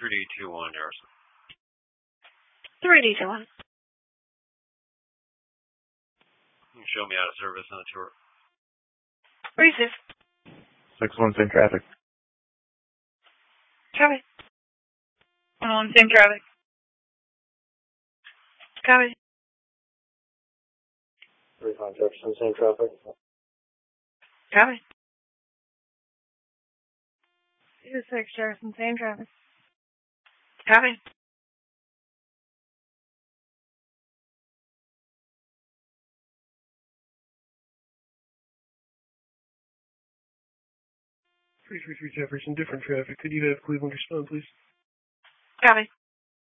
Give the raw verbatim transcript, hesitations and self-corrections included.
three D two one, Harrison. three D two one. You can show me out of service on the tour. Receive. six one, same traffic. Copy. one one, same traffic. Copy. three five, Jefferson, same traffic. Copy. two six, Jefferson, same traffic. Copy. three three three Jefferson, different traffic. Could you have Cleveland respond, please? Copy.